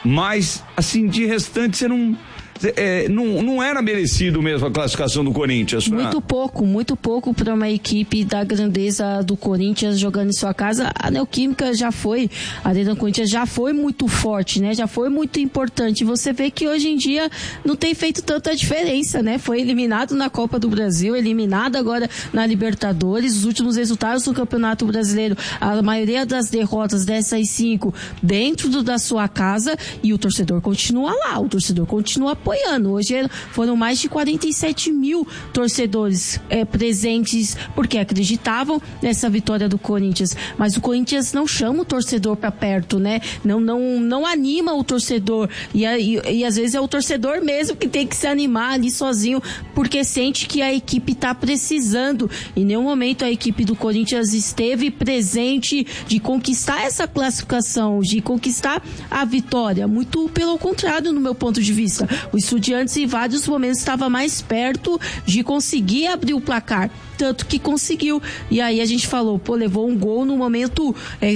mas assim, de restante você não era merecido mesmo a classificação do Corinthians. Muito pouco para uma equipe da grandeza do Corinthians jogando em sua casa. A Neoquímica a Arena Corinthians já foi muito forte, né? Já foi muito importante. Você vê que hoje em dia não tem feito tanta diferença, né? Foi eliminado na Copa do Brasil, eliminado agora na Libertadores. Os últimos resultados do Campeonato Brasileiro, a maioria das derrotas dessas 5 dentro da sua casa, e o torcedor continua lá, o torcedor continua apoiando. Hoje foram mais de 47 mil torcedores presentes, porque acreditavam nessa vitória do Corinthians. Mas o Corinthians não chama o torcedor para perto, né? Não anima o torcedor. E às vezes é o torcedor mesmo que tem que se animar ali sozinho, porque sente que a equipe está precisando. Em nenhum momento a equipe do Corinthians esteve presente de conquistar essa classificação, de conquistar a vitória. Muito pelo contrário, no meu ponto de vista. O Estudiantes em vários momentos estava mais perto de conseguir abrir o placar, tanto que conseguiu. E aí a gente falou, levou um gol no momento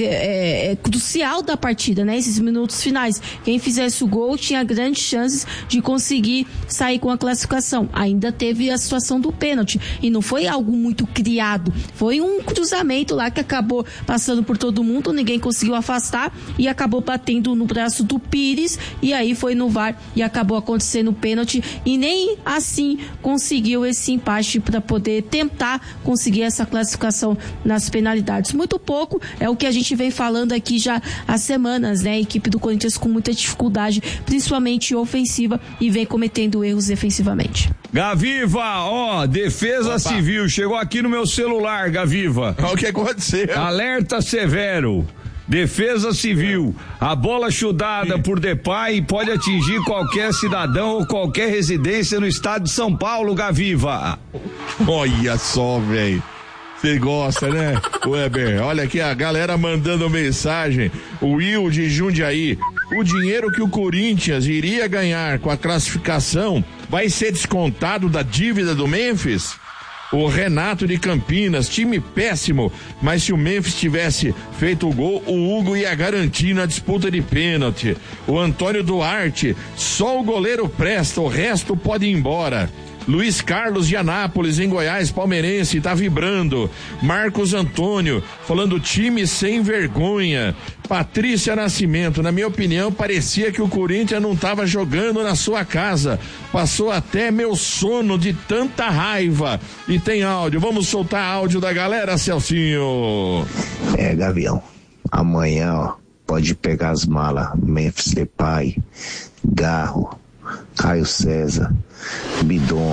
crucial da partida, né? Esses minutos finais. Quem fizesse o gol tinha grandes chances de conseguir sair com a classificação. Ainda teve a situação do pênalti, e não foi algo muito criado, foi um cruzamento lá que acabou passando por todo mundo, ninguém conseguiu afastar e acabou batendo no braço do Pires, e aí foi no VAR e acabou acontecendo o pênalti, e nem assim conseguiu esse empate para poder tentar conseguir essa classificação nas penalidades. Muito pouco, é o que a gente vem falando aqui já há semanas, né? A equipe do Corinthians com muita dificuldade, principalmente ofensiva, e vem cometendo erros defensivamente. Gaviva, Defesa Opa. Civil, chegou aqui no meu celular, Gaviva. O que aconteceu? Alerta severo. Defesa Civil, a bola chudada por Depay pode atingir qualquer cidadão ou qualquer residência no estado de São Paulo, Gaviva. Olha só, velho. Você gosta, né, Weber? Olha aqui a galera mandando mensagem. O Will de Jundiaí. O dinheiro que o Corinthians iria ganhar com a classificação vai ser descontado da dívida do Memphis? O Renato de Campinas, time péssimo, mas se o Memphis tivesse feito o gol, o Hugo ia garantir na disputa de pênalti. O Antônio Duarte, só o goleiro presta, o resto pode ir embora. Luiz Carlos de Anápolis, em Goiás, palmeirense, tá vibrando. Marcos Antônio, falando time sem vergonha. Patrícia Nascimento, na minha opinião, parecia que o Corinthians não tava jogando na sua casa. Passou até meu sono de tanta raiva. E tem áudio, vamos soltar áudio da galera, Celcinho. Gavião, amanhã, pode pegar as malas, Memphis Depay, Garro, Caio César, Bidon,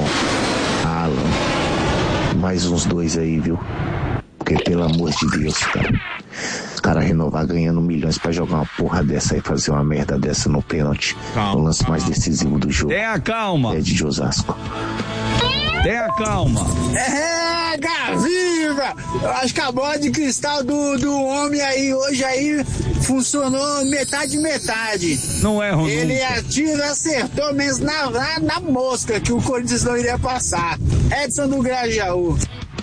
Alan, mais uns 2 aí, viu? Porque pelo amor de Deus, cara renovar ganhando milhões pra jogar uma porra dessa e fazer uma merda dessa no pênalti, no lance mais decisivo do jogo. Tenha calma. É de Osasco. Tenha calma. Gaviva! Eu acho que a bola de cristal do homem aí hoje aí funcionou metade. Não é, Ronaldo. Ele atira, acertou mesmo na mosca que o Corinthians não iria passar. Edson do Grajaú.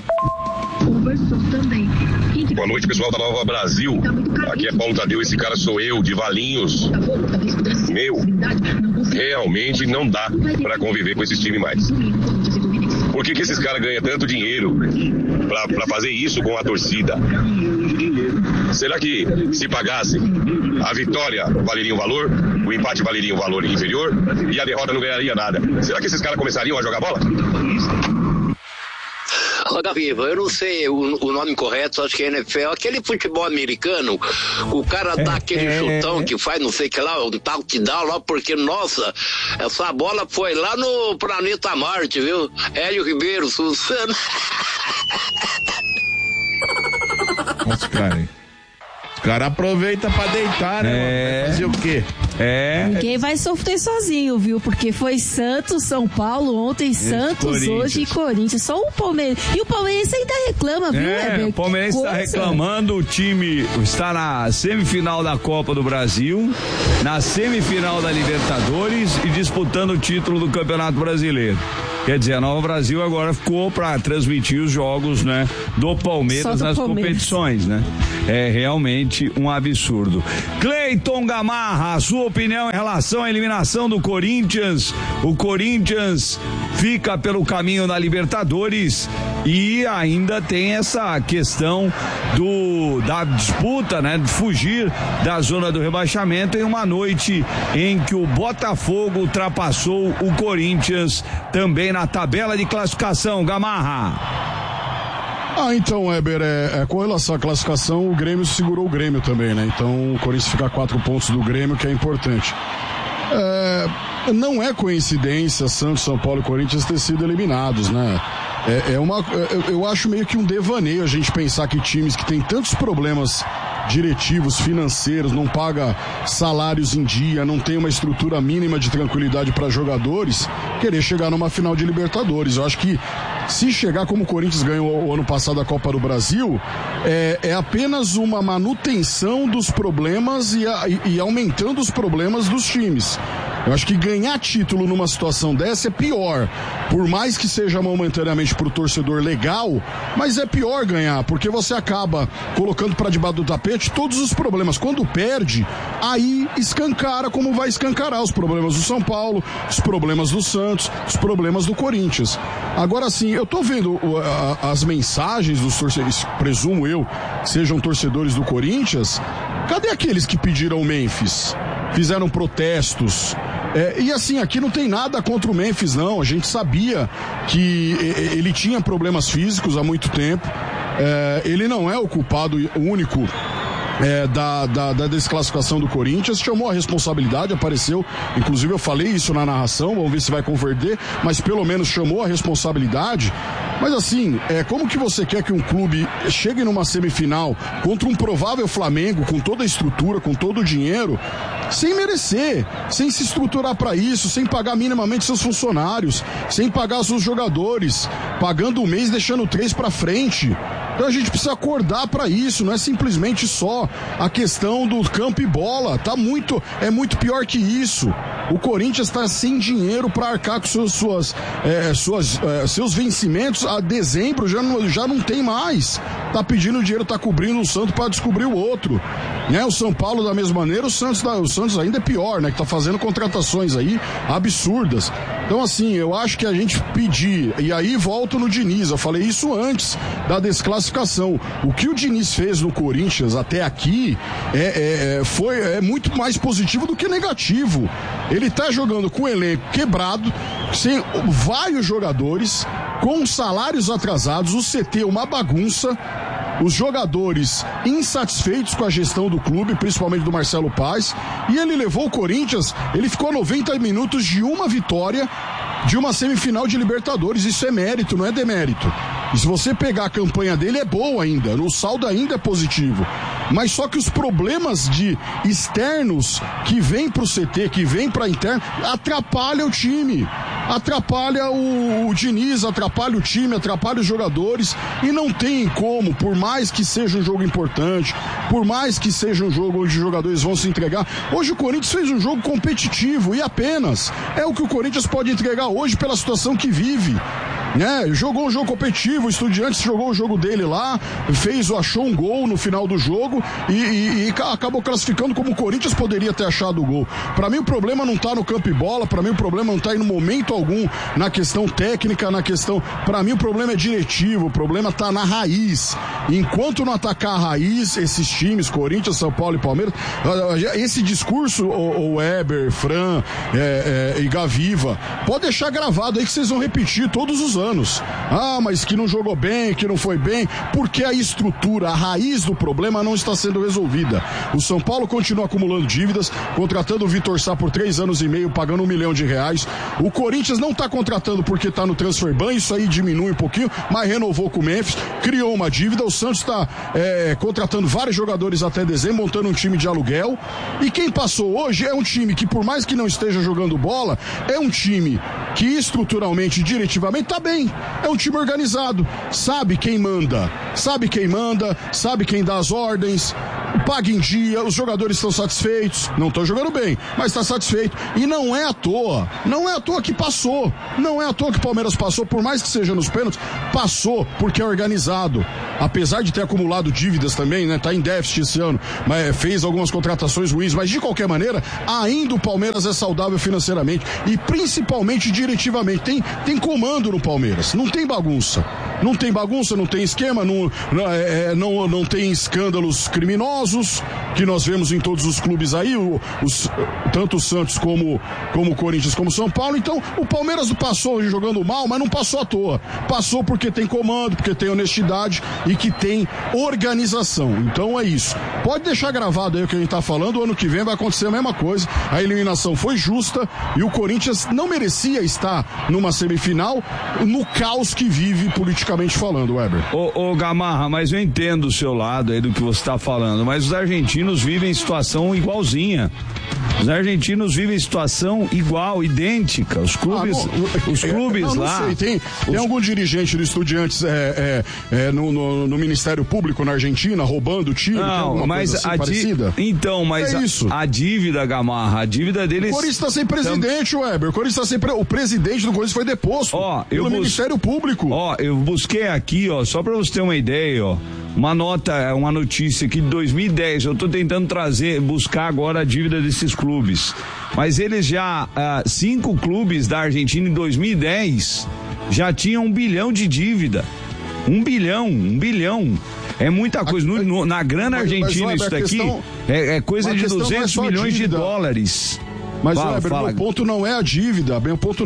Boa noite, pessoal da Nova Brasil. Aqui é Paulo Tadeu, esse cara sou eu, de Valinhos. Realmente não dá pra conviver com esses times mais. Por que esses caras ganham tanto dinheiro pra fazer isso com a torcida? Será que se pagasse, a vitória valeria um valor, o empate valeria um valor inferior e a derrota não ganharia nada? Será que esses caras começariam a jogar bola? Gaviva, eu não sei o nome correto, acho que é NFL, aquele futebol americano, o cara dá aquele chutão que faz não sei o que lá, um touchdown lá, porque, nossa, essa bola foi lá no planeta Marte, viu? Hélio Ribeiro, Suzano. Nossa, cara, hein? Os caras aproveitam pra deitar, né? Vai fazer o quê? Ninguém vai sofrer sozinho, viu? Porque foi Santos, São Paulo, ontem Santos, hoje e Corinthians. Só o Palmeiras. E o Palmeiras ainda reclama, viu, O Palmeiras está reclamando, o time está na semifinal da Copa do Brasil, na semifinal da Libertadores e disputando o título do Campeonato Brasileiro. Quer dizer, a Nova Brasil agora ficou para transmitir os jogos, né, do Palmeiras nas competições, né? É realmente um absurdo. Cleiton Gamarra, a sua opinião em relação à eliminação do Corinthians? O Corinthians fica pelo caminho na Libertadores e ainda tem essa questão da disputa, né, de fugir da zona do rebaixamento em uma noite em que o Botafogo ultrapassou o Corinthians também na tabela de classificação. Gamarra. Então, Weber, com relação à classificação, o Grêmio segurou o Grêmio também, né? Então o Corinthians fica a 4 pontos do Grêmio, que é importante. Não é coincidência Santos, São Paulo e Corinthians ter sido eliminados, né? Eu acho meio que um devaneio a gente pensar que times que têm tantos problemas diretivos, financeiros, não paga salários em dia, não tem uma estrutura mínima de tranquilidade para jogadores, querer chegar numa final de Libertadores. Eu acho que se chegar como o Corinthians ganhou o ano passado a Copa do Brasil, é apenas uma manutenção dos problemas e aumentando os problemas dos times. Eu acho que ganhar título numa situação dessa é pior, por mais que seja momentaneamente pro torcedor legal, mas é pior ganhar, porque você acaba colocando para debaixo do tapete todos os problemas. Quando perde, aí escancara como vai escancarar os problemas do São Paulo, os problemas do Santos, os problemas do Corinthians. Agora sim, eu tô vendo as mensagens dos torcedores, presumo eu, sejam torcedores do Corinthians. Cadê aqueles que pediram o Memphis? Fizeram protestos. E assim, aqui não tem nada contra o Memphis, não. A gente sabia que ele tinha problemas físicos há muito tempo. Ele não é o culpado único da desclassificação do Corinthians. Chamou a responsabilidade, apareceu, inclusive eu falei isso na narração, vamos ver se vai converter, mas pelo menos chamou a responsabilidade. Mas assim, como que você quer que um clube chegue numa semifinal contra um provável Flamengo, com toda a estrutura, com todo o dinheiro, sem merecer, sem se estruturar para isso, sem pagar minimamente seus funcionários, sem pagar seus jogadores, pagando um mês, deixando 3 para frente? Então a gente precisa acordar para isso, não é simplesmente só a questão do campo e bola, é muito pior que isso. O Corinthians está sem dinheiro para arcar com seus vencimentos. A dezembro já não tem mais. Tá pedindo dinheiro, tá cobrindo um santo para descobrir o outro, né? O São Paulo da mesma maneira, o Santos ainda é pior, né? Que tá fazendo contratações aí absurdas. Então assim, eu acho que a gente pedir, e aí volto no Diniz, eu falei isso antes da desclassificação. O que o Diniz fez no Corinthians até aqui é muito mais positivo do que negativo. Ele tá jogando com o elenco quebrado, sem vários jogadores, com salários atrasados, o CT uma bagunça, os jogadores insatisfeitos com a gestão do clube, principalmente do Marcelo Paes, e ele levou o Corinthians, ele ficou 90 minutos de uma vitória de uma semifinal de Libertadores. Isso é mérito, não é demérito. E se você pegar a campanha dele, é boa ainda, o saldo ainda é positivo. Mas só que os problemas de externos que vêm pro CT, que vêm pra interno, atrapalha o time, atrapalha o Diniz, atrapalha o time, atrapalha os jogadores, e não tem como, por mais que seja um jogo importante, por mais que seja um jogo onde os jogadores vão se entregar. Hoje o Corinthians fez um jogo competitivo, e apenas é o que o Corinthians pode entregar hoje pela situação que vive, né? Jogou um jogo competitivo, o Estudiantes jogou o jogo dele lá, achou um gol no final do jogo e acabou classificando como o Corinthians poderia ter achado o gol. Pra mim o problema não tá no campo e bola, pra mim o problema não tá aí no momento algum na questão técnica, pra mim o problema é diretivo, o problema tá na raiz. Enquanto não atacar a raiz, esses times, Corinthians, São Paulo e Palmeiras, esse discurso, o Weber, Fran e Gaviva, pode deixar gravado aí que vocês vão repetir todos os anos. Mas que não jogou bem, que não foi bem, porque a estrutura, a raiz do problema não está sendo resolvida. O São Paulo continua acumulando dívidas, contratando o Vitor Sá por 3 anos e meio, pagando R$1 milhão. O Corinthians não está contratando porque está no transfer ban, isso aí diminui um pouquinho, mas renovou com o Memphis, criou uma dívida. O Santos está contratando vários jogadores até dezembro, montando um time de aluguel. E quem passou hoje é um time que, por mais que não esteja jogando bola, é um time que estruturalmente e diretivamente está bem. É um time organizado, sabe quem manda, sabe quem dá as ordens. paga em dia, os jogadores estão satisfeitos, não estão jogando bem, mas está satisfeito. E não é à toa que passou. Não é à toa que o Palmeiras passou, por mais que seja nos pênaltis, passou porque é organizado. Apesar de ter acumulado dívidas também, né? Tá em déficit esse ano, mas fez algumas contratações ruins, mas de qualquer maneira, ainda o Palmeiras é saudável financeiramente e principalmente diretivamente. Tem comando no Palmeiras, não tem bagunça. Não tem bagunça, não tem esquema, não tem escândalos criminosos que nós vemos em todos os clubes aí, tanto o Santos como o Corinthians, como o São Paulo. Então, o Palmeiras passou jogando mal, mas não passou à toa. Passou porque tem comando, porque tem honestidade e que tem organização. Então é isso. Pode deixar gravado aí o que a gente tá falando, o ano que vem vai acontecer a mesma coisa. A eliminação foi justa e o Corinthians não merecia estar numa semifinal no caos que vive politicamente falando, Weber. Ô Gamarra, mas eu entendo o seu lado aí do que você tá falando, mas os argentinos vivem situação igualzinha. Os argentinos vivem situação igual, idêntica. Os clubes, não lá. Sei. Tem algum dirigente do Estudiantes no Ministério Público na Argentina roubando o time? Não, mas assim parecida? Então, mas a dívida, Gamarra, a dívida deles. O Corinthians está sem presidente, Weber. O Corinthians está sem o presidente do Corinthians foi deposto pelo Ministério Público. Eu busquei aqui, só para você ter uma ideia, uma notícia aqui de 2010. Eu tô tentando buscar agora a dívida desses clubes. Mas eles já, 5 clubes da Argentina em 2010 já tinham 1 bilhão de dívida. 1 bilhão. É muita coisa. Na grana argentina, isso daqui é coisa de 200 milhões de dólares. Mas, Weber, meu ponto não é a dívida.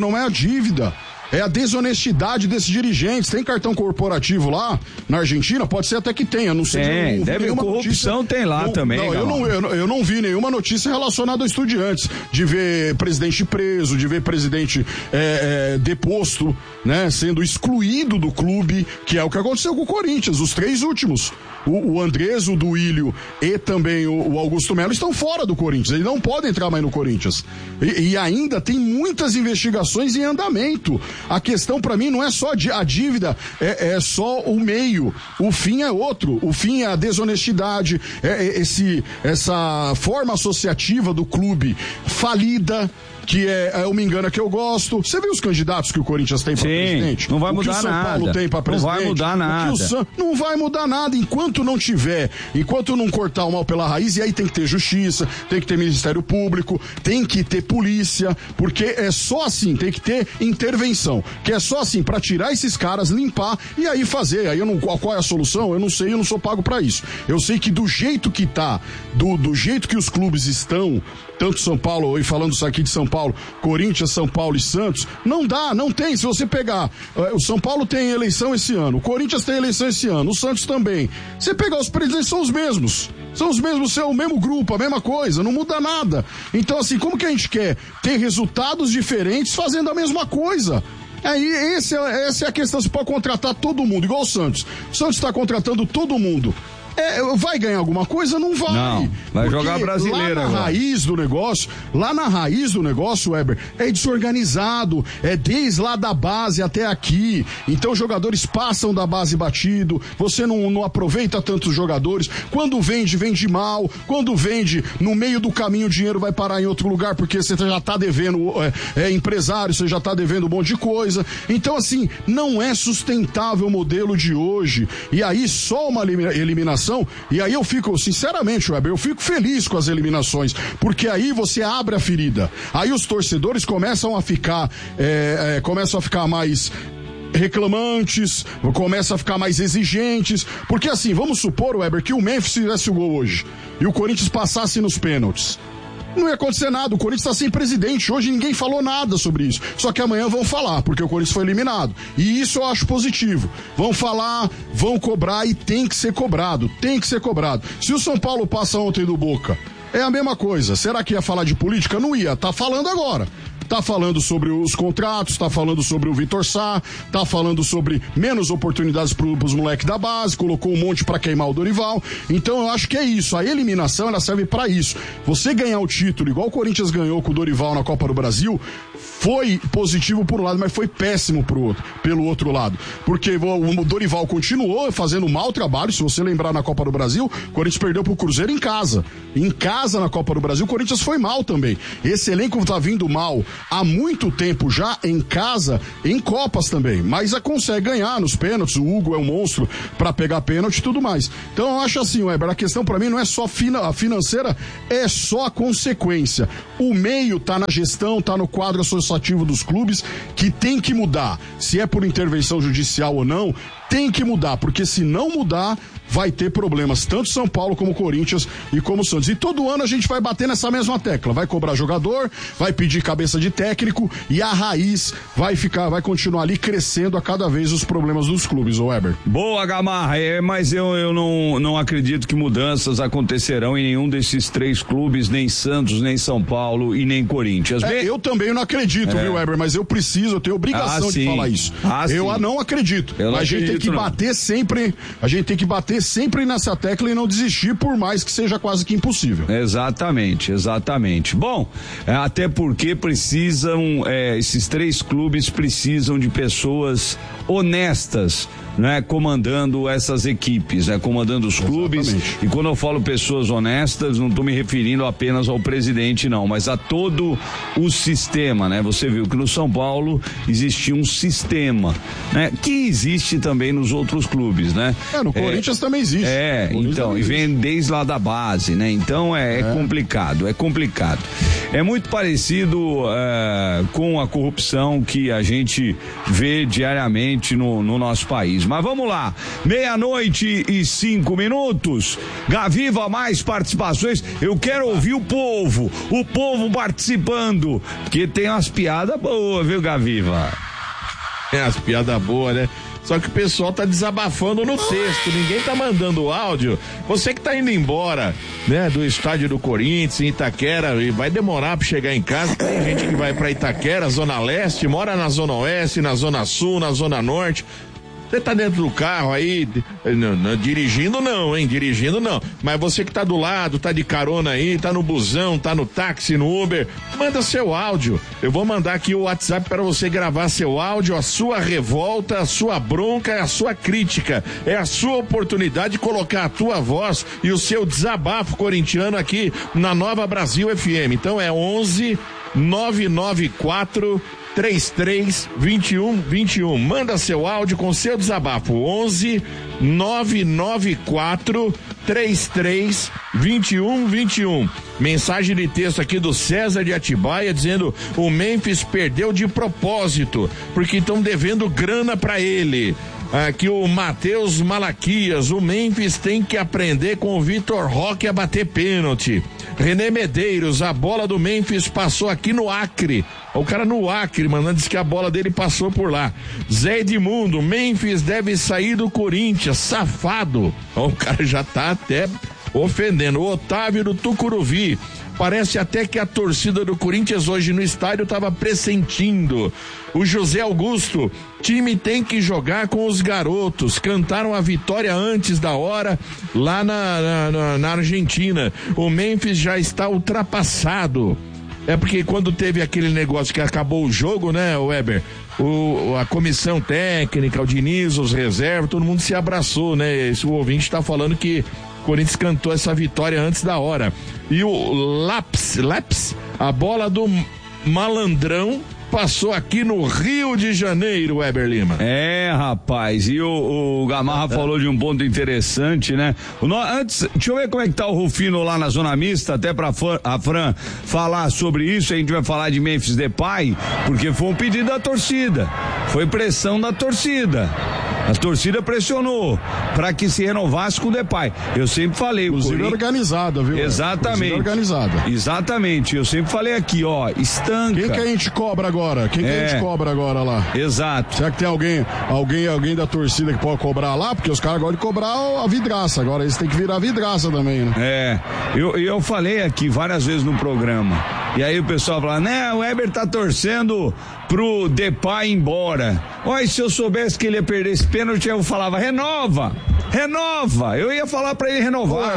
É a desonestidade desses dirigentes. Tem cartão corporativo lá na Argentina? Pode ser até que tenha, não sei. Deve corrupção notícia, tem lá também. Eu não vi nenhuma notícia relacionada a Estudiantes, de ver presidente preso, de ver presidente deposto, né, sendo excluído do clube, que é o que aconteceu com o Corinthians, os 3 últimos. O Andrés, o Duílio e também o Augusto Melo estão fora do Corinthians, eles não podem entrar mais no Corinthians. E ainda tem muitas investigações em andamento. A questão para mim não é só a dívida, é só o meio. O fim é outro. O fim é a desonestidade, essa forma associativa do clube falida, que é o Me Engana Que Eu Gosto. Você viu os candidatos que o Corinthians tem para presidente? Não vai mudar nada. O que o São Paulo tem para presidente? Não vai mudar nada. Não vai mudar nada enquanto não cortar o mal pela raiz. E aí tem que ter justiça, tem que ter Ministério Público, tem que ter polícia, porque é só assim, tem que ter intervenção, que é só assim para tirar esses caras, limpar e aí fazer. Aí qual é a solução? Eu não sei, eu não sou pago para isso. Eu sei que do jeito que tá, do jeito que os clubes estão, tanto São Paulo, e falando isso aqui de São Paulo, Corinthians, São Paulo e Santos, não tem. Se você pegar, o São Paulo tem eleição esse ano, o Corinthians tem eleição esse ano, o Santos também. Você pegar os presidentes, são os mesmos, é o mesmo grupo, a mesma coisa, não muda nada. Então, assim, como que a gente quer ter resultados diferentes fazendo a mesma coisa? Aí, essa é a questão. Você pode contratar todo mundo, igual o Santos. O Santos está contratando todo mundo. Vai ganhar alguma coisa? Não vai. Não, vai jogar brasileiro. Lá na raiz do negócio, Weber, é desorganizado, desde lá da base até aqui. Então os jogadores passam da base batido, você não aproveita tantos jogadores. Quando vende mal. Quando vende, no meio do caminho o dinheiro vai parar em outro lugar, porque você já tá devendo empresário, você já tá devendo um monte de coisa. Então, assim, não é sustentável o modelo de hoje. E aí, só uma eliminação. E aí eu fico, sinceramente, Weber, eu fico feliz com as eliminações, porque aí você abre a ferida. Aí os torcedores começam a ficar mais reclamantes, começam a ficar mais exigentes, porque assim, vamos supor, Weber, que o Memphis fizesse o gol hoje e o Corinthians passasse nos pênaltis. Não ia acontecer nada, o Corinthians está sem presidente, hoje ninguém falou nada sobre isso, só que amanhã vão falar, porque o Corinthians foi eliminado, e isso eu acho positivo, vão falar, vão cobrar e tem que ser cobrado, Se o São Paulo passa ontem do Boca, É a mesma coisa. Será que ia falar de política? Não ia. Tá falando agora. Tá falando sobre os contratos, tá falando sobre o Vitor Sá, tá falando sobre menos oportunidades pros moleques da base, colocou um monte pra queimar o Dorival. Então eu acho que é isso. A eliminação, ela serve pra isso. Você ganhar o título, igual o Corinthians ganhou com o Dorival na Copa do Brasil, foi positivo por um lado, mas foi péssimo pelo outro lado. Porque o Dorival continuou fazendo um mau trabalho. Se você lembrar, na Copa do Brasil, o Corinthians perdeu pro Cruzeiro em casa. Em casa, na Copa do Brasil, o Corinthians foi mal também. Esse elenco tá vindo mal há muito tempo já em casa, em Copas também, mas consegue ganhar nos pênaltis. O Hugo é um monstro pra pegar pênalti e tudo mais. Então eu acho assim, Weber, a questão pra mim não é só a financeira, é só a consequência. O meio tá na gestão, tá no quadro associativo dos clubes, que tem que mudar. Se é por intervenção judicial ou não, tem que mudar, porque se não mudar, vai ter problemas, tanto São Paulo como Corinthians e como Santos. E todo ano a gente vai bater nessa mesma tecla, vai cobrar jogador, vai pedir cabeça de técnico e a raiz vai continuar ali crescendo a cada vez os problemas dos clubes, Weber. Boa, Gamarra, mas eu não acredito que mudanças acontecerão em nenhum desses 3 clubes, nem Santos, nem São Paulo e nem Corinthians. Eu também não acredito, viu, Weber, mas eu tenho obrigação de falar isso. Eu não acredito. A gente tem que bater sempre nessa tecla e não desistir, por mais que seja quase que impossível. Exatamente. Bom, até porque esses 3 clubes precisam de pessoas honestas, né, comandando essas equipes, né, comandando os clubes. Exatamente. E quando eu falo pessoas honestas, não estou me referindo apenas ao presidente, não, mas a todo o sistema, né? Você viu que no São Paulo existia um sistema, né, que existe também nos outros clubes, né? No Corinthians também existe. Então, e vem desde lá da base, né? Então é complicado. É muito parecido com a corrupção que a gente vê diariamente no nosso país. Mas vamos lá, 12:05. Gaviva, mais participações. Eu quero ouvir o povo participando, porque tem umas piadas boas, viu, Gaviva? As piadas boas, né? Só que o pessoal tá desabafando no texto, ninguém tá mandando áudio. Você que tá indo embora, né, do estádio do Corinthians, em Itaquera, e vai demorar pra chegar em casa. Tem gente que vai pra Itaquera, Zona Leste, mora na Zona Oeste, na Zona Sul, na Zona Norte. Você tá dentro do carro aí, dirigindo não. Mas você que tá do lado, tá de carona aí, tá no busão, tá no táxi, no Uber, manda seu áudio. Eu vou mandar aqui o WhatsApp para você gravar seu áudio, a sua revolta, a sua bronca, a sua crítica. É a sua oportunidade de colocar a tua voz e o seu desabafo corintiano aqui na Nova Brasil FM. Então é 11-994 33-21-21. Manda seu áudio com seu desabafo. 11-994 33-21-21. Mensagem de texto aqui do César de Atibaia dizendo: o Memphis perdeu de propósito porque estão devendo grana pra ele. Aqui o Matheus Malaquias: o Memphis tem que aprender com o Vitor Roque a bater pênalti. René Medeiros: a bola do Memphis passou aqui no Acre. O cara no Acre, mano, diz que a bola dele passou por lá. Zé Edmundo: Memphis deve sair do Corinthians, safado. O cara já tá até ofendendo. O Otávio do Tucuruvi: parece até que a torcida do Corinthians hoje no estádio estava pressentindo. O José Augusto: time tem que jogar com os garotos. Cantaram a vitória antes da hora lá na Argentina. O Memphis já está ultrapassado. É porque quando teve aquele negócio que acabou o jogo, né, Weber? A comissão técnica, o Diniz, os reservas, todo mundo se abraçou, né? O ouvinte está falando que o Corinthians cantou essa vitória antes da hora. E o Laps, a bola do Malandrão passou aqui no Rio de Janeiro, Weber Lima. Rapaz, e o Gamarra falou de um ponto interessante, né? Antes, deixa eu ver como é que tá o Rufino lá na Zona Mista, até pra a Fran falar sobre isso. A gente vai falar de Memphis Depay, porque foi um pedido da torcida, foi pressão da torcida. A torcida pressionou para que se renovasse com o Depay. Eu sempre falei. Inclusive organizada, viu? Exatamente. Organizada. Exatamente. Eu sempre falei aqui, ó, estanca. Quem que a gente cobra agora? Quem que a gente cobra agora lá? Exato. Será que tem alguém da torcida que pode cobrar lá? Porque os caras gostam de cobrar a vidraça. Agora eles têm que virar vidraça também, né? Eu falei aqui várias vezes no programa. E aí o pessoal fala, né, o Weber tá torcendo pro Depay ir embora. Olha, se eu soubesse que ele ia perder esse pênalti, eu falava, renova! Eu ia falar pra ele renovar.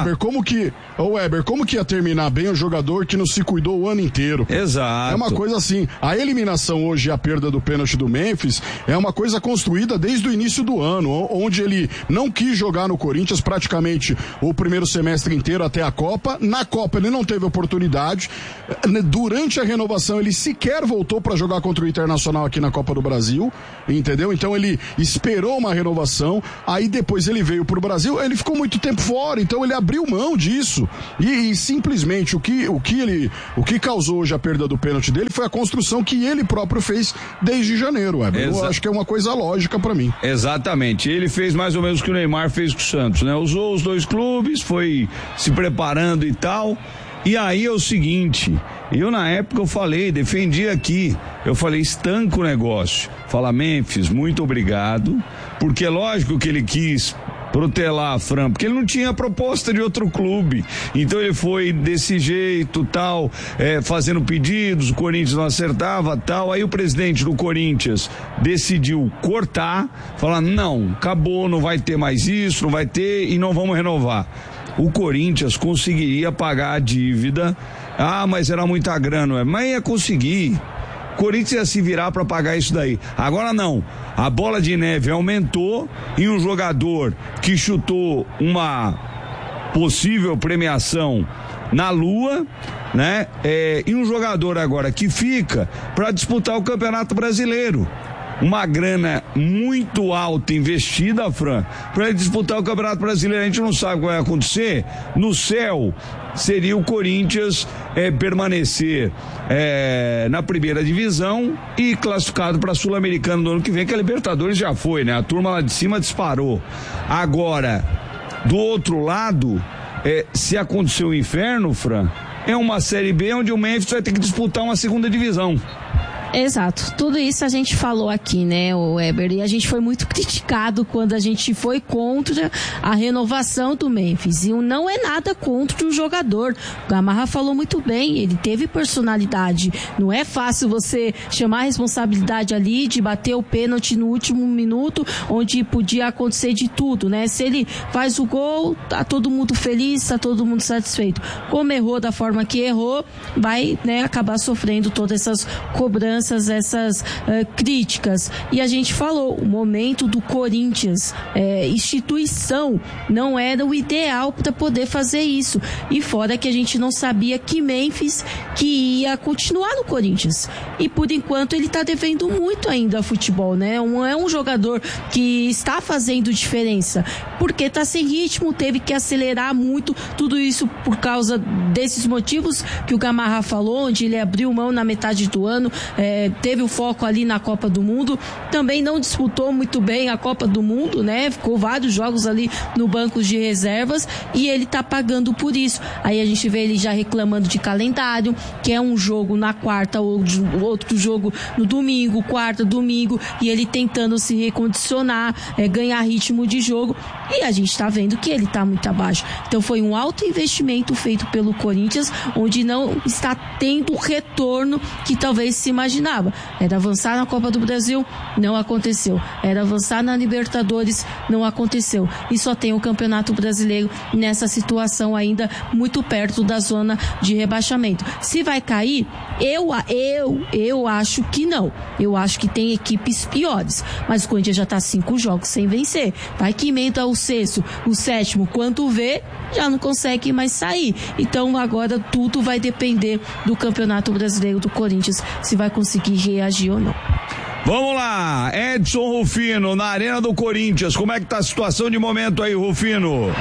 Ô Weber, como que ia terminar bem o jogador que não se cuidou o ano inteiro? Exato. É uma coisa assim, a eliminação hoje e a perda do pênalti do Memphis é uma coisa construída desde o início do ano, onde ele não quis jogar no Corinthians praticamente o primeiro semestre inteiro até a Copa. Na Copa ele não teve oportunidade. Durante a renovação ele sequer voltou para jogar contra o Internacional aqui na Copa do Brasil, entendeu? Então ele esperou uma renovação, aí depois ele veio pro Brasil, ele ficou muito tempo fora, então ele abriu mão disso. E simplesmente o que causou hoje a perda do pênalti dele foi a construção que ele próprio fez desde janeiro, Weber. Eu acho que é uma coisa lógica pra mim. Exatamente. Ele fez mais ou menos o que o Neymar fez com o Santos, né? Usou os dois clubes, foi se preparando e tal. E aí é o seguinte, eu na época eu falei, defendi aqui, eu falei, estanca o negócio. Fala, Memphis, muito obrigado, porque é lógico que ele quis protelar a Fran, porque ele não tinha proposta de outro clube, então ele foi desse jeito, tal, fazendo pedidos, o Corinthians não acertava, tal, aí o presidente do Corinthians decidiu cortar, falar, não, acabou, não vai ter mais isso, não vai ter e não vamos renovar. O Corinthians conseguiria pagar a dívida, mas era muita grana, mas ia conseguir. O Corinthians ia se virar para pagar isso daí. Agora não, a bola de neve aumentou e um jogador que chutou uma possível premiação na Lua, né? E um jogador agora que fica para disputar o Campeonato Brasileiro. Uma grana muito alta investida, Fran, para ele disputar o Campeonato Brasileiro. A gente não sabe o que vai acontecer. No céu seria o Corinthians permanecer na primeira divisão e classificado para a Sul-Americana no ano que vem, que a Libertadores já foi, né? A turma lá de cima disparou. Agora, do outro lado, se acontecer o inferno, Fran, é uma Série B onde o Memphis vai ter que disputar uma segunda divisão. Exato, tudo isso a gente falou aqui, né, o Weber, e a gente foi muito criticado quando a gente foi contra a renovação do Memphis, e não é nada contra o jogador. O Gamarra falou muito bem, ele teve personalidade, não é fácil você chamar a responsabilidade ali de bater o pênalti no último minuto, onde podia acontecer de tudo, né? Se ele faz o gol, tá todo mundo feliz, tá todo mundo satisfeito. Como errou da forma que errou, vai, né, acabar sofrendo todas essas cobranças, essas críticas. E a gente falou, o momento do Corinthians, instituição, não era o ideal para poder fazer isso. E fora que a gente não sabia que Memphis que ia continuar no Corinthians. E por enquanto ele está devendo muito ainda ao futebol, né? É um jogador que está fazendo diferença, porque está sem ritmo, teve que acelerar muito, tudo isso por causa desses motivos que o Gamarra falou, onde ele abriu mão na metade do ano, teve o foco ali na Copa do Mundo, também não disputou muito bem a Copa do Mundo, né? Ficou vários jogos ali no banco de reservas e ele tá pagando por isso. Aí a gente vê ele já reclamando de calendário, que é um jogo na quarta, ou outro jogo no domingo, quarta, domingo, e ele tentando se recondicionar, ganhar ritmo de jogo, e a gente tá vendo que ele tá muito abaixo. Então foi um alto investimento feito pelo Corinthians, onde não está tendo o retorno que talvez se imaginava. Era avançar na Copa do Brasil, não aconteceu. Era avançar na Libertadores, não aconteceu. E só tem o Campeonato Brasileiro nessa situação ainda muito perto da zona de rebaixamento. Se vai cair, eu acho que não. Eu acho que tem equipes piores. Mas o Corinthians já está 5 jogos sem vencer. Vai que emenda o sexto, o sétimo, quando vê, já não consegue mais sair. Então agora tudo vai depender do Campeonato Brasileiro do Corinthians, se vai conseguir reagir ou não. Vamos lá, Edson Rufino, na Arena do Corinthians, como é que tá a situação de momento aí, Rufino?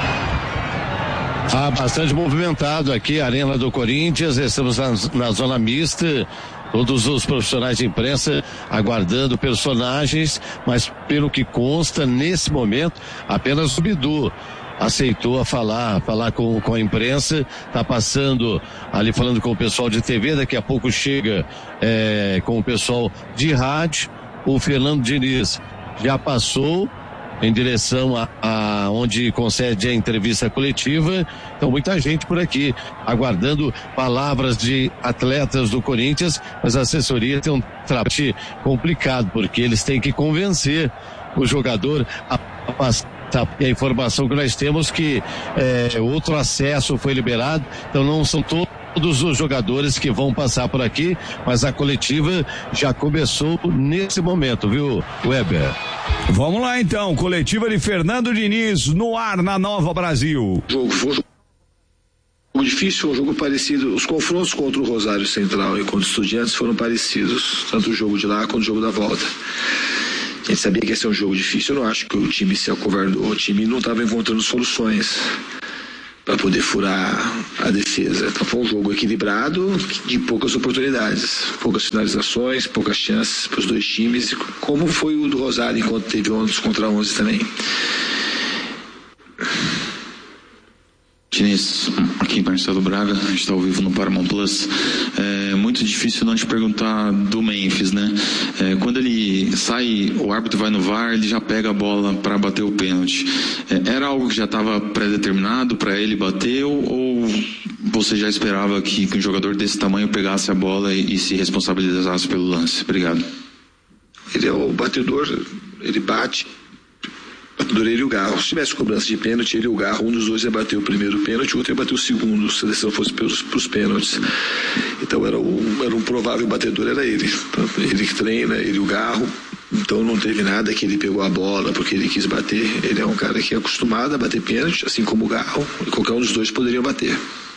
Bastante movimentado aqui, a Arena do Corinthians, estamos na zona mista, todos os profissionais de imprensa aguardando personagens, mas pelo que consta, nesse momento, apenas o Bidu aceitou falar com a imprensa, tá passando ali falando com o pessoal de TV, daqui a pouco chega com o pessoal de rádio. O Fernando Diniz já passou em direção a onde concede a entrevista coletiva. Então muita gente por aqui aguardando palavras de atletas do Corinthians, mas a assessoria tem um trabalho complicado, porque eles têm que convencer o jogador a passar. E a informação que nós temos que outro acesso foi liberado, então não são todos os jogadores que vão passar por aqui, mas a coletiva já começou nesse momento, viu, Weber? Vamos lá então, coletiva de Fernando Diniz no ar na Nova Brasil. Foi um jogo difícil, um jogo parecido. Os confrontos contra o Rosário Central e contra os Estudiantes foram parecidos, tanto o jogo de lá quanto o jogo da volta. A gente sabia que ia ser um jogo difícil. Eu não acho que o time se acovardou. O time não estava encontrando soluções para poder furar a defesa. Então foi um jogo equilibrado, de poucas oportunidades, poucas finalizações, poucas chances para os dois times, como foi o do Rosário, enquanto teve 11 contra 11 também. Diniz, aqui Marcelo Braga, a gente está ao vivo no Paramount Plus. É muito difícil não te perguntar do Memphis, né? Quando ele sai, o árbitro vai no VAR, ele já pega a bola para bater o pênalti. Era algo que já estava pré-determinado para ele bater, ou você já esperava que um jogador desse tamanho pegasse a bola e se responsabilizasse pelo lance? Obrigado. Ele é o batedor, ele bate. Ele e o Garro. Se tivesse cobrança de pênalti, ele e o Garro, um dos dois ia bater o primeiro pênalti, o outro ia bater o segundo, se a decisão fosse para os pênaltis. Então era um provável batedor, era ele. Ele que treina, ele e o Garro. Então não teve nada que ele pegou a bola porque ele quis bater. Ele é um cara que é acostumado a bater pênalti, assim como o Garro, e qualquer um dos dois poderia bater.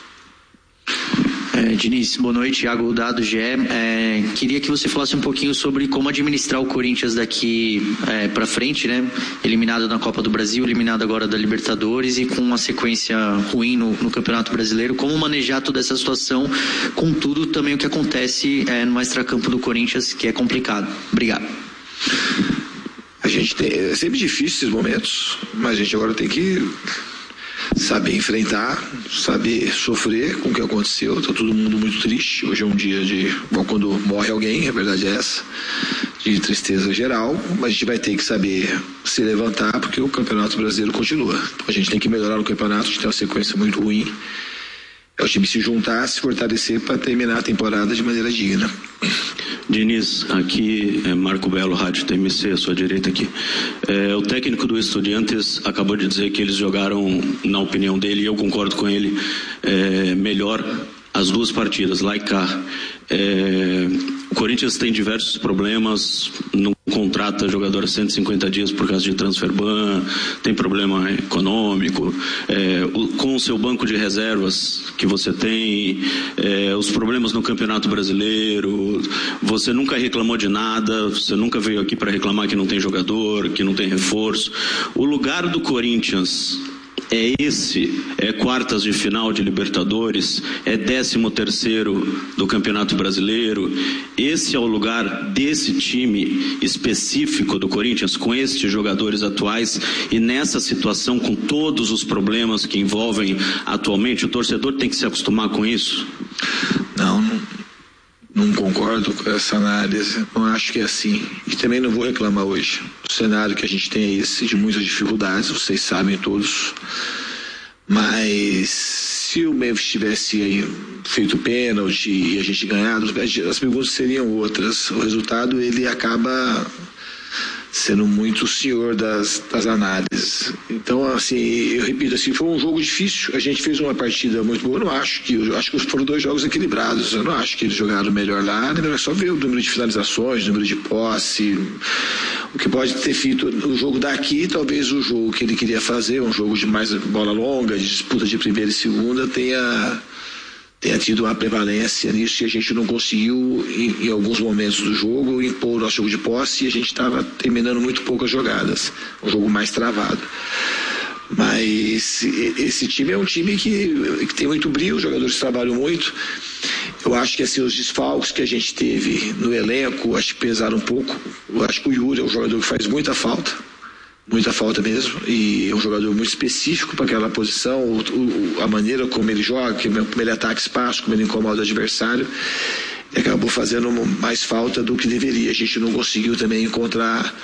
Diniz, boa noite, Thiago Dado, GE. Queria que você falasse um pouquinho sobre como administrar o Corinthians daqui para frente, né? Eliminado na Copa do Brasil, eliminado agora da Libertadores e com uma sequência ruim no Campeonato Brasileiro. Como manejar toda essa situação, com tudo também o que acontece no extracampo do Corinthians, que é complicado. Obrigado. A gente é sempre difícil esses momentos, mas a gente agora tem que saber enfrentar, saber sofrer com o que aconteceu. Tá todo mundo muito triste. Hoje é um dia bom, quando morre alguém, a verdade é essa, de tristeza geral, mas a gente vai ter que saber se levantar, porque o Campeonato Brasileiro continua. Então a gente tem que melhorar no campeonato, a gente tem uma sequência muito ruim. É o time se juntar, se fortalecer para terminar a temporada de maneira digna. Diniz, aqui é Marco Belo, Rádio TMC, à sua direita aqui. O técnico do Estudiantes acabou de dizer que eles jogaram, na opinião dele, e eu concordo com ele, melhor as duas partidas, lá e cá. O Corinthians tem diversos problemas, não contrata jogador a 150 dias por causa de transfer ban, tem problema econômico, com o seu banco de reservas que você tem, os problemas no Campeonato Brasileiro, você nunca reclamou de nada, você nunca veio aqui para reclamar que não tem jogador, que não tem reforço. O lugar do Corinthians é quartas de final de Libertadores, é 13º do Campeonato Brasileiro. Esse é o lugar desse time específico do Corinthians, com estes jogadores atuais, e nessa situação, com todos os que envolvem atualmente, o torcedor tem que se acostumar com isso? Não concordo com essa análise, não acho que é assim, e também não vou reclamar hoje. O cenário que a gente tem é esse, de muitas dificuldades, vocês sabem todos, mas se o Memphis tivesse aí feito pênalti e a gente ganhado, as perguntas seriam outras. O resultado, ele acaba sendo muito o senhor das análises. Então, assim, eu repito, assim, foi um jogo difícil, a gente fez uma partida muito boa, eu acho que foram 2 jogos equilibrados, eu não acho que eles jogaram melhor lá, é só ver o número de finalizações, o número de posse, o que pode ter feito o jogo daqui, talvez o jogo que ele queria fazer, um jogo de mais bola longa, de disputa de primeira e segunda, tenha tido uma prevalência nisso, e a gente não conseguiu, em alguns momentos do jogo, impor o nosso jogo de posse, e a gente estava terminando muito poucas jogadas, um jogo mais travado. Mas esse time é um time que tem muito brilho, os jogadores trabalham muito. Eu acho que assim, os desfalques que a gente teve no elenco, acho que pesaram um pouco. Eu acho que o Yuri é um jogador que faz muita falta mesmo, e é um jogador muito específico para aquela posição, a maneira como ele joga, como ele ataca espaço, como ele incomoda o adversário, e acabou fazendo mais falta do que deveria. A gente não conseguiu também encontrar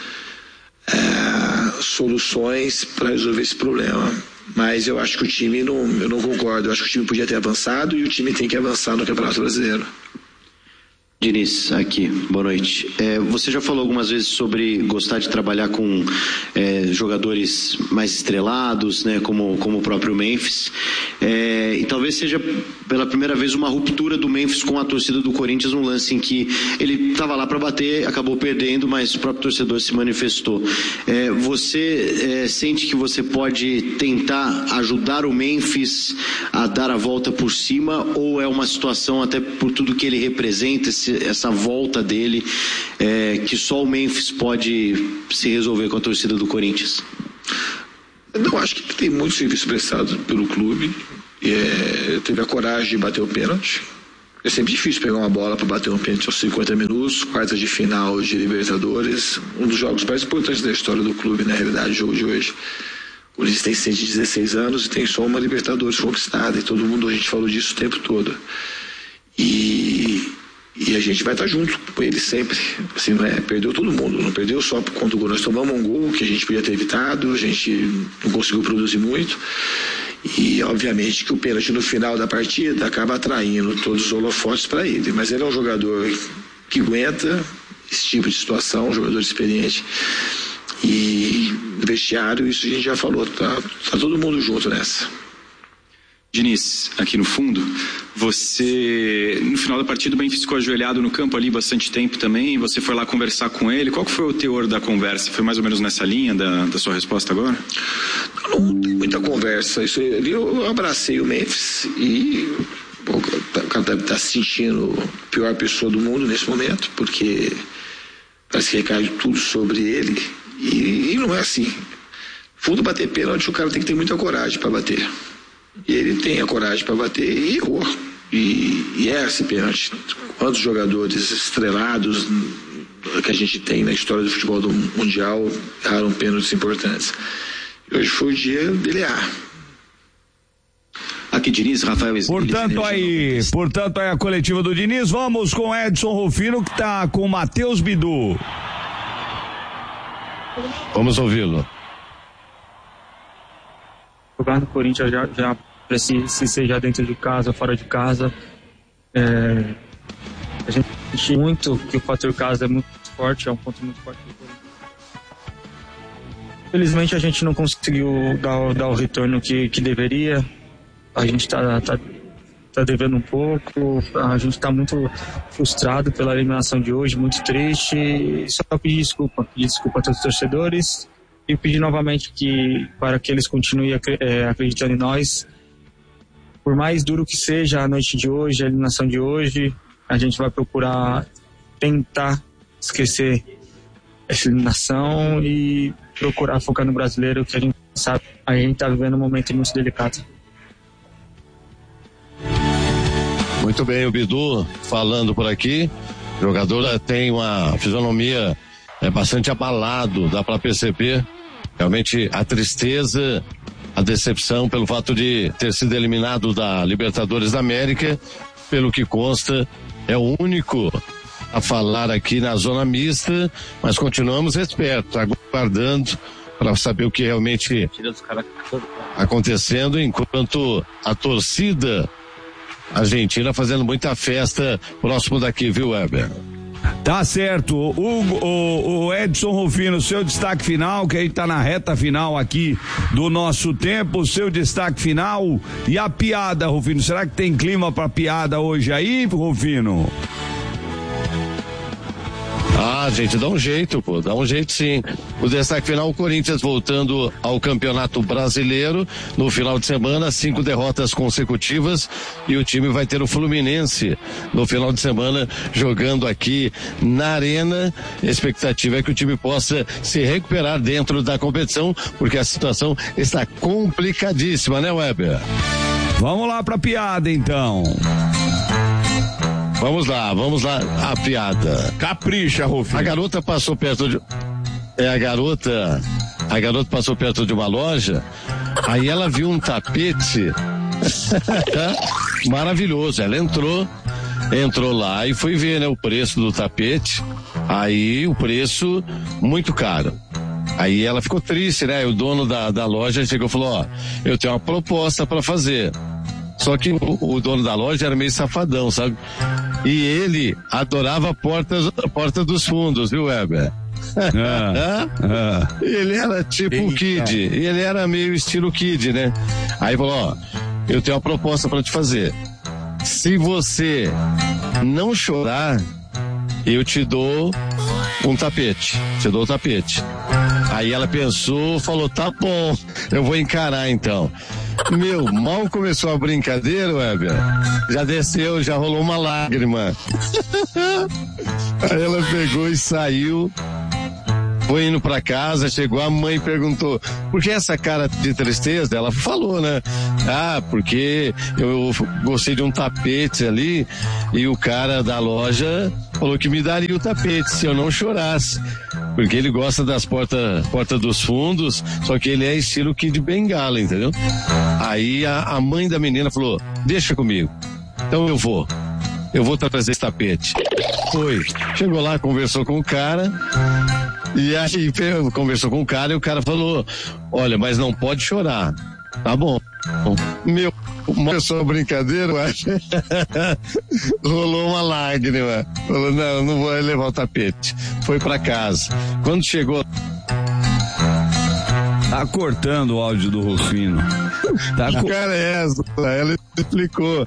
soluções para resolver esse problema. Mas eu acho que o time, eu não concordo, eu acho que o time podia ter avançado e o time tem que avançar no Campeonato Brasileiro. Diniz, aqui, boa noite. Você já falou algumas vezes sobre gostar de trabalhar com jogadores mais estrelados, né, como o próprio Memphis, e talvez seja pela primeira vez uma ruptura do Memphis com a torcida do Corinthians, um lance em que ele estava lá para bater, acabou perdendo, mas o próprio torcedor se manifestou. Você sente que você pode tentar ajudar o Memphis a dar a volta por cima, ou é uma situação, até por tudo que ele representa, essa volta dele, que só o Memphis pode se resolver com a torcida do Corinthians? Não, acho que tem muito serviço prestado pelo clube. Teve a coragem de bater o pênalti. É sempre difícil pegar uma bola para bater um pênalti aos 50 minutos, quartas de final de Libertadores, um dos jogos mais importantes da história do clube, na realidade, o jogo de hoje. O Corinthians tem 116 anos e tem só uma Libertadores conquistada, e todo mundo, a gente falou disso o tempo todo. E a gente vai estar junto com ele sempre. Assim, perdeu todo mundo, não perdeu só por conta do gol. Nós tomamos um gol que a gente podia ter evitado, a gente não conseguiu produzir muito. E obviamente que o pênalti no final da partida acaba atraindo todos os holofotes para ele. Mas ele é um jogador que aguenta esse tipo de situação, um jogador experiente. E no vestiário, isso a gente já falou, tá todo mundo junto nessa. Diniz, aqui no fundo, você, no final da partida, o Memphis ficou ajoelhado no campo ali bastante tempo também, você foi lá conversar com ele, qual que foi o teor da conversa? Foi mais ou menos nessa linha da sua resposta agora? Não tem muita conversa, eu abracei o Memphis e o cara tá se sentindo a pior pessoa do mundo nesse momento, porque parece que recai tudo sobre ele, e não é assim. Fundo, bater pênalti, o cara tem que ter muita coragem para bater. E ele tem a coragem para bater e errou. E é esse pênalti. Quantos jogadores estrelados que a gente tem na história do futebol do mundial erraram pênaltis importantes. E hoje foi o dia dele errar. Aqui, Diniz, Rafael Esguilha. Portanto, aí a coletiva do Diniz. Vamos com Edson Rufino, que está com o Matheus Bidu. Vamos ouvi-lo. Jogar no Corinthians já precisa, se seja dentro de casa ou fora de casa. A gente sente muito que o fator casa é muito forte, é um ponto muito forte do Corinthians. Felizmente a gente não conseguiu dar o retorno que deveria. A gente tá devendo um pouco, a gente está muito frustrado pela eliminação de hoje, muito triste. Só pedir desculpa a todos os torcedores. E pedir novamente para que eles continuem acreditando em nós. Por mais duro que seja a noite de hoje, a eliminação de hoje, a gente vai procurar tentar esquecer essa eliminação e procurar focar no brasileiro, que a gente sabe, a gente está vivendo um momento muito delicado. Muito bem, o Bidu falando por aqui. O jogador tem uma fisionomia bastante abalado, dá para perceber. Realmente a tristeza, a decepção pelo fato de ter sido eliminado da Libertadores da América, pelo que consta, é o único a falar aqui na zona mista, mas continuamos espertos, aguardando para saber o que realmente acontecendo, enquanto a torcida argentina fazendo muita festa próximo daqui, viu, Weber? Tá certo. O Edson Rufino, seu destaque final, que aí tá na reta final aqui do nosso tempo, seu destaque final e a piada, Rufino. Será que tem clima pra piada hoje aí, Rufino? Gente, dá um jeito, dá um jeito sim. O destaque final, o Corinthians voltando ao Campeonato Brasileiro no final de semana, 5 derrotas consecutivas, e o time vai ter o Fluminense no final de semana jogando aqui na Arena. A expectativa é que o time possa se recuperar dentro da competição, porque a situação está complicadíssima, né, Weber? Vamos lá pra piada, então. Vamos lá, a piada. Capricha, Rufinho. A garota passou perto de... A garota passou perto de uma loja, aí ela viu um tapete maravilhoso. Ela entrou lá e foi ver, né, o preço do tapete. Aí o preço muito caro. Aí ela ficou triste, né? O dono da loja chegou e falou: ó, eu tenho uma proposta para fazer. Só que o dono da loja era meio safadão, sabe? E ele adorava a porta dos fundos, viu, Weber? Ele era tipo um Kid, ele era meio estilo Kid, né? Aí falou: ó, eu tenho uma proposta pra te fazer. Se você não chorar, eu te dou um tapete. Te dou o tapete. Aí ela pensou, falou: tá bom, eu vou encarar então. Mal começou a brincadeira, Weber, já desceu, já rolou uma lágrima. Aí ela pegou e saiu, foi indo pra casa, chegou, a mãe perguntou: por que essa cara de tristeza? Ela falou, né? Ah, porque eu gostei de um tapete ali e o cara da loja falou que me daria o tapete se eu não chorasse. Porque ele gosta das portas dos fundos, só que ele é estilo Kid Bengala, entendeu? Aí a mãe da menina falou: deixa comigo. Então eu vou trazer esse tapete. Foi. Chegou lá, conversou com o cara. E aí conversou com o cara e o cara falou: olha, mas não pode chorar. Tá bom. Começou a brincadeira, rolou uma lágrima. Falou: não vou levar o tapete. Foi pra casa. Quando chegou... Tá cortando o áudio do Rufino. Cara, essa. Ela explicou.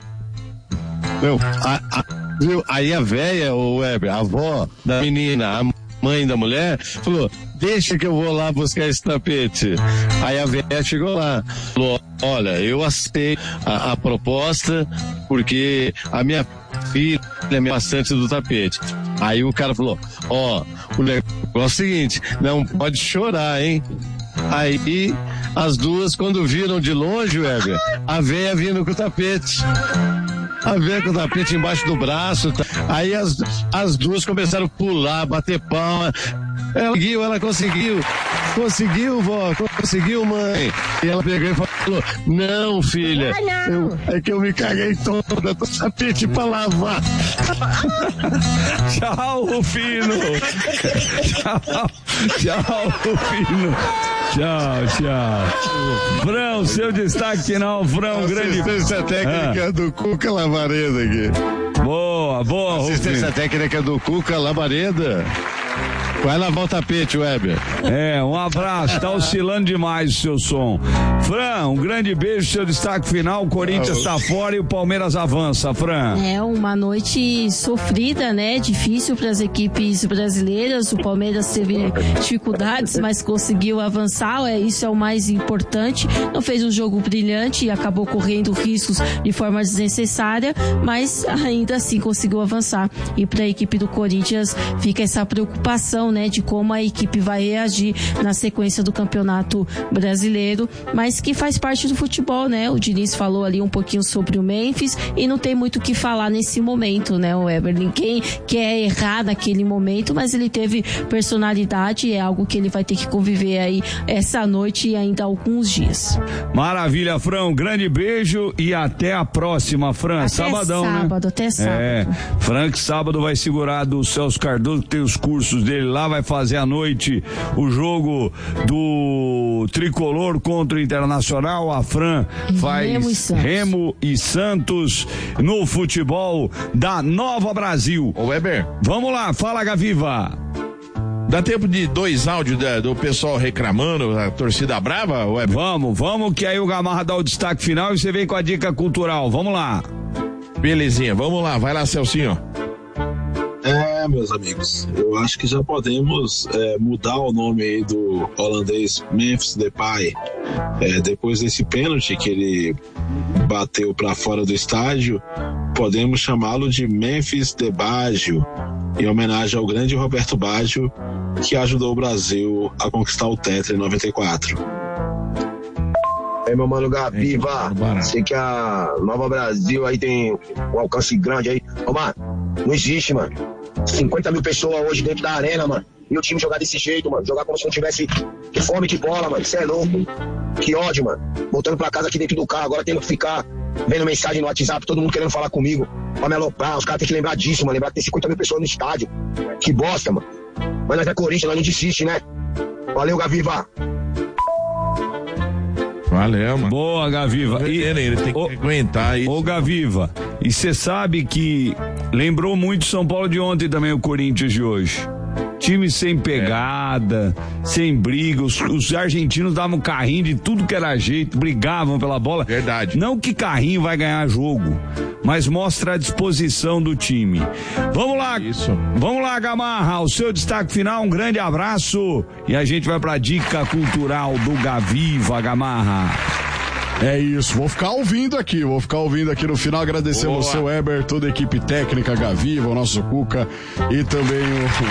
Viu? Aí a véia, o Weber, a avó da menina, a mãe da mulher, falou: deixa que eu vou lá buscar esse tapete. Aí a véia chegou lá, falou: olha, eu aceitei a proposta porque a minha filha é bastante do tapete. Aí o cara falou: ó, o negócio é o seguinte, não pode chorar, hein? Aí as duas, quando viram de longe, Weber, a véia vindo com o tapete. A ver com o tapete embaixo do braço. Aí as duas começaram a pular, bater palma. Ela conseguiu. Conseguiu, vó. Conseguiu, mãe. E ela pegou e falou: não, filha. É que eu me caguei toda. Tô tapete pra lavar. Tchau, Rufino. Tchau, Rufino. Tchau. Frão, seu destaque final, Frão, grande. Assistência técnica do Cuca Labareda aqui. Boa, assistência técnica do Cuca Labareda. Vai lavar o tapete, Weber. Um abraço, tá oscilando demais o seu som. Fran, um grande beijo, seu destaque final. O Corinthians tá fora e o Palmeiras avança, Fran. Uma noite sofrida, né? Difícil para as equipes brasileiras. O Palmeiras teve dificuldades, mas conseguiu avançar. Isso é o mais importante. Não fez um jogo brilhante e acabou correndo riscos de forma desnecessária, mas ainda assim conseguiu avançar. E para a equipe do Corinthians fica essa preocupação, né, de como a equipe vai reagir na sequência do Campeonato Brasileiro, mas que faz parte do futebol, né? O Diniz falou ali um pouquinho sobre o Memphis e não tem muito o que falar nesse momento, né, o Weber? Ninguém quer errar naquele momento, mas ele teve personalidade, é algo que ele vai ter que conviver aí essa noite e ainda alguns dias. Maravilha, Fran, um grande beijo e até a próxima, Fran. Até sabadão, sábado, né? Até sábado. Frank sábado vai segurar do Celso Cardoso, que tem os cursos dele lá, vai fazer à noite o jogo do Tricolor contra o Internacional. A Fran faz Remo e Santos no futebol da Nova Brasil. Ô Weber, vamos lá, fala, Gaviva. Dá tempo de 2 áudios do pessoal reclamando, a torcida brava, Weber? Vamos, que aí o Gamarra dá o destaque final e você vem com a dica cultural. Vamos lá. Belezinha, vamos lá, vai lá, Celcinho. Meus amigos, eu acho que já podemos mudar o nome aí do holandês Memphis Depay. Depois desse pênalti que ele bateu para fora do estádio, podemos chamá-lo de Memphis de Baggio, em homenagem ao grande Roberto Baggio, que ajudou o Brasil a conquistar o Tetra em 94. Meu mano Gaviva, sei que a Nova Brasil aí tem um alcance grande aí. Ô, mano, Não existe, mano. 50 mil pessoas hoje dentro da arena, mano. E o time jogar desse jeito, mano. Jogar como se não tivesse fome de bola, mano. Isso é louco. Que ódio, mano. Voltando pra casa aqui dentro do carro, agora tendo que ficar vendo mensagem no WhatsApp, todo mundo querendo falar comigo. Pra me aloprar. Os caras têm que lembrar disso, mano. Lembrar que tem 50 mil pessoas no estádio. Que bosta, mano. Mas nós é Corinthians, nós não desiste, né? Valeu, Gaviva. Valeu, mano. Boa, Gaviva. Ele tem que aguentar isso. Ô, Gaviva, e você sabe que lembrou muito São Paulo de ontem também, o Corinthians de hoje. Time sem pegada, sem briga, os argentinos davam carrinho de tudo que era jeito, brigavam pela bola. Verdade. Não que carrinho vai ganhar jogo, mas mostra a disposição do time. Vamos lá, vamos lá, Gamarra, o seu destaque final, um grande abraço e a gente vai pra dica cultural do Gaviva, Gamarra. É isso, vou ficar ouvindo aqui no final, agradecendo ao seu Weber, toda a equipe técnica, Gaviva, o nosso Cuca e também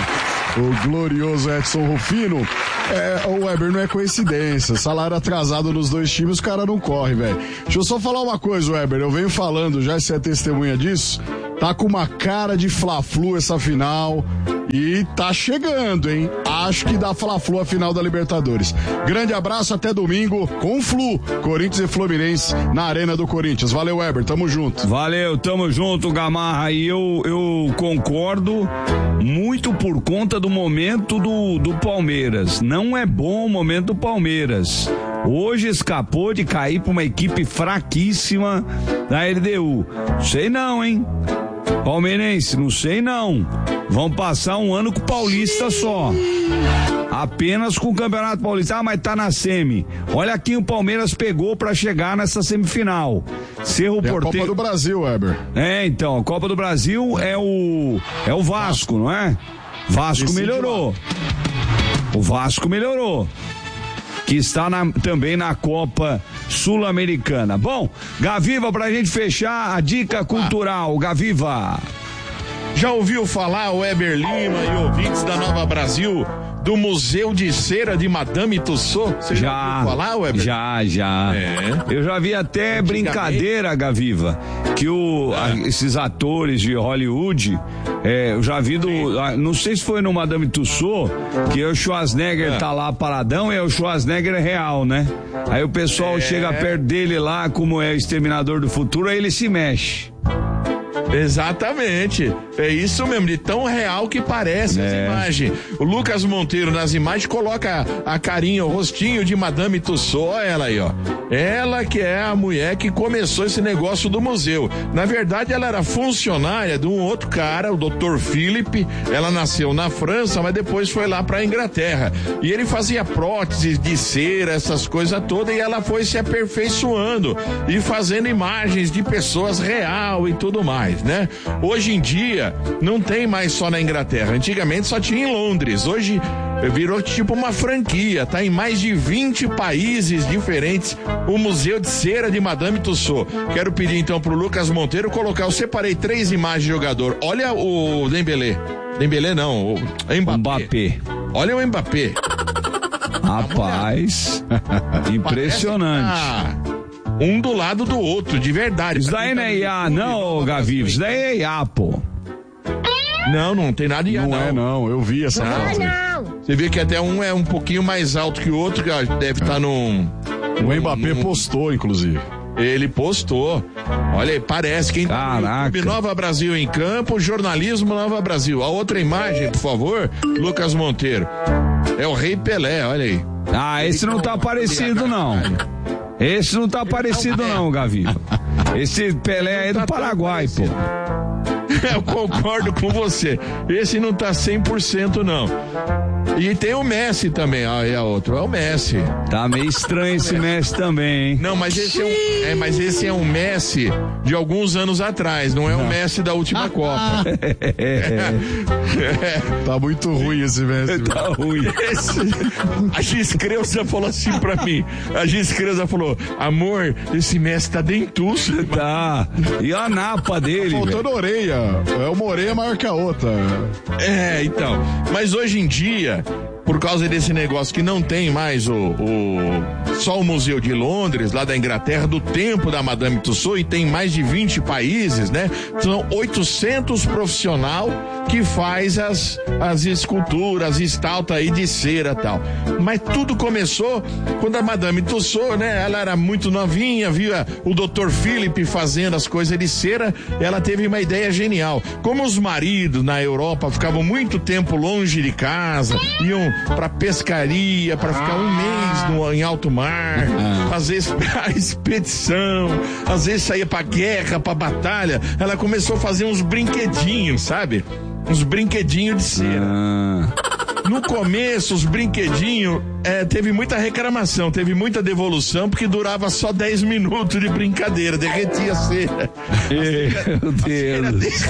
o glorioso Edson Rufino. O Weber, não é coincidência, salário atrasado nos dois times, os caras não correm, velho. Deixa eu só falar uma coisa, Weber, eu venho falando já, você é testemunha disso, tá com uma cara de Fla-Flu essa final e tá chegando, hein? Acho que dá Fla-Flu a final da Libertadores. Grande abraço, até domingo com Flu, Corinthians e Fluminense na Arena do Corinthians. Valeu, Weber, tamo junto. Valeu, tamo junto, Gamarra, e eu concordo muito por conta do momento do Palmeiras. Não é bom o momento do Palmeiras. Hoje escapou de cair pra uma equipe fraquíssima da LDU. Sei não, hein? Palmeirense, não sei não. Vão passar um ano com o Paulista só. Apenas com o Campeonato Paulista. Ah, mas tá na semi. Olha quem o Palmeiras pegou pra chegar nessa semifinal. Cerro Porteño. A Copa do Brasil, Weber. Então, a Copa do Brasil é o Vasco, não é? Vasco melhorou. O Vasco melhorou. Que está também na Copa Sul-Americana. Bom, Gaviva, pra gente fechar a dica cultural, Gaviva. Já ouviu falar, Weber Lima e ouvintes da Nova Brasil, do Museu de Cera de Madame Tussauds? Você já ouviu falar, Weber? Já. Eu já vi até brincadeira, Gaviva, que esses atores de Hollywood, eu já vi não sei se foi no Madame Tussauds, que o Schwarzenegger tá lá paradão e o Schwarzenegger real, né? Aí o pessoal chega perto dele lá, como é o Exterminador do Futuro, aí ele se mexe. Exatamente, é isso mesmo, de tão real que parece as imagens. O Lucas Monteiro nas imagens coloca a carinha, o rostinho de Madame Tussauds, olha ela aí, ó. Ela que é a mulher que começou esse negócio do museu. Na verdade, ela era funcionária de um outro cara, o Dr. Philippe. Ela nasceu na França, mas depois foi lá pra Inglaterra. E ele fazia próteses de cera, essas coisas todas, e ela foi se aperfeiçoando e fazendo imagens de pessoas real e tudo mais, né? Hoje em dia, não tem mais só na Inglaterra. Antigamente só tinha em Londres. Hoje virou tipo uma franquia, tá em mais de 20 países diferentes o Museu de Cera de Madame Tussauds. Quero pedir então pro Lucas Monteiro colocar, eu separei 3 imagens de jogador. Olha o Dembélé. Dembélé não, o Mbappé. Olha o Mbappé. Rapaz, impressionante. Um do lado do outro, de verdade. Isso daí não é IA, não, Gaviva. Isso daí é IA, pô. Não tem nada de IA, não. Não, eu vi essa foto. Você vê que até um é um pouquinho mais alto que o outro, que deve estar num... O Mbappé postou, inclusive. Ele postou. Olha aí, parece quem tá no YouTube Nova Brasil em Campo, jornalismo Nova Brasil. A outra imagem, por favor, Lucas Monteiro. É o Rei Pelé, olha aí. Esse não tá parecido, não. Esse não tá parecido, não, Gaviva. Esse Pelé aí é do Paraguai, pô. Eu concordo com você. Esse não tá 100% não. E tem o Messi também, aí a outra, é o Messi. Tá meio estranho esse Messi também, hein? Não, mas esse é um Messi de alguns anos atrás, não é o Messi da última Copa. Tá muito ruim esse Messi. Tá ruim. A Giz Creuza falou assim pra mim, a Giz Creuza falou, amor, esse Messi tá dentuço. Tá, e a napa dele, tá faltando orelha, uma orelha maior que a outra. Então, mas hoje em dia, por causa desse negócio que não tem mais só o Museu de Londres, lá da Inglaterra, do tempo da Madame Tussauds, e tem mais de 20 países, né? São 800 profissional que faz as esculturas, estátua aí de cera e tal. Mas tudo começou quando a Madame Tussauds, né? Ela era muito novinha, via o Dr. Philip fazendo as coisas de cera, ela teve uma ideia genial. Como os maridos na Europa ficavam muito tempo longe de casa, iam pra pescaria, pra ficar um mês em alto mar, às vezes pra expedição, às vezes saía pra guerra, pra batalha, ela começou a fazer uns brinquedinhos, sabe? Uns brinquedinhos de cera. No começo, os brinquedinhos, teve muita reclamação, teve muita devolução, porque durava só 10 minutos de brincadeira, derretia a cera. Meu Deus.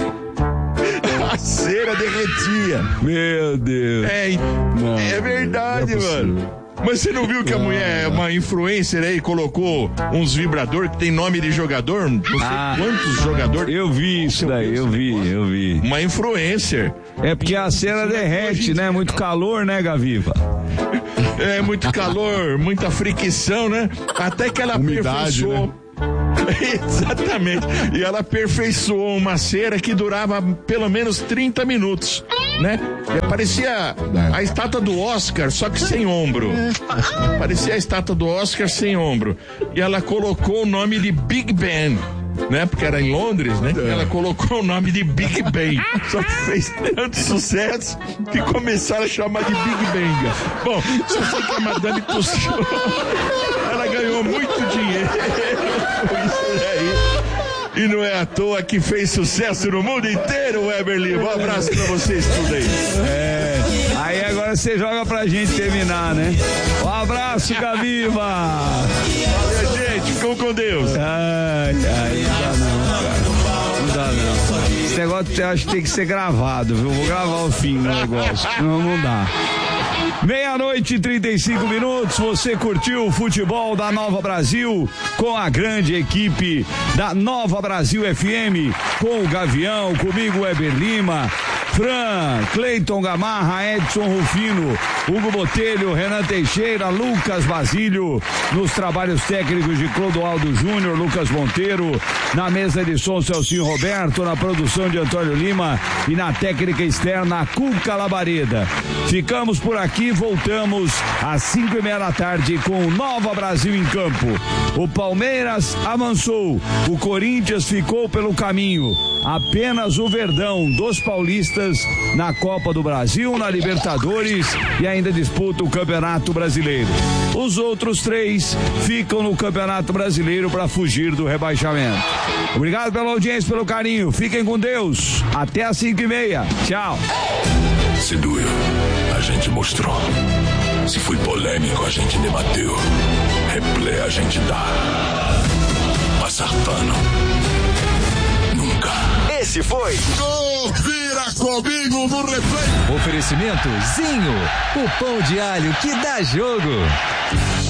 A cera derretia. Meu Deus. É verdade, mano. Mas você não viu que a mulher, uma influencer aí, colocou uns vibrador que tem nome de jogador? Não sei quantos jogadores. Eu vi isso daí, eu vi. Uma influencer. É porque a cera derrete, né? Muito calor, né, Gaviva? É, muito calor, muita fricção, né? Até que ela aperfeiçoou. Né? Exatamente. E ela aperfeiçoou uma cera que durava pelo menos 30 minutos, né? E parecia a estátua do Oscar, só que sem ombro. Parecia a estátua do Oscar sem ombro. E ela colocou o nome de Big Ben, né? Porque era em Londres, né? Ela colocou o nome de Big Ben. Só que fez tanto sucesso que começaram a chamar de Big Bang. Bom, só sei que a Madame Tussauds, ela ganhou muito dinheiro com isso daí. E não é à toa que fez sucesso no mundo inteiro, Weber Lima. Um abraço pra vocês tudo aí. Aí agora você joga pra gente terminar, né? Um abraço, Gaviva! Valeu, gente. Ficou com Deus. Ai, não dá não, cara. Não dá não. Esse negócio eu acho que tem que ser gravado, viu? Vou gravar o fim do negócio. Não dá. 12:35. Você curtiu o futebol da Nova Brasil com a grande equipe da Nova Brasil FM, com o Gavião, comigo Weber Lima, Fran, Cleiton Gamarra, Edson Rufino, Hugo Botelho, Renan Teixeira, Lucas Basílio, nos trabalhos técnicos de Clodoaldo Júnior, Lucas Monteiro, na mesa de som Celcinho Roberto, na produção de Antônio Lima e na técnica externa Cuca Labareda. Ficamos por aqui, voltamos às 5:30 da tarde com o Nova Brasil em campo. O Palmeiras avançou, o Corinthians ficou pelo caminho. Apenas o Verdão dos paulistas na Copa do Brasil, na Libertadores e ainda disputa o Campeonato Brasileiro. Os outros 3 ficam no Campeonato Brasileiro para fugir do rebaixamento. Obrigado pela audiência, pelo carinho. Fiquem com Deus. Até às 5:30. Tchau. Se doeu, a gente mostrou. Se foi polêmico, a gente debateu. Replay a gente dá. Passar pano. Nunca. Esse foi Confira comigo no replay. Oferecimento Zinho, o pão de alho que dá jogo.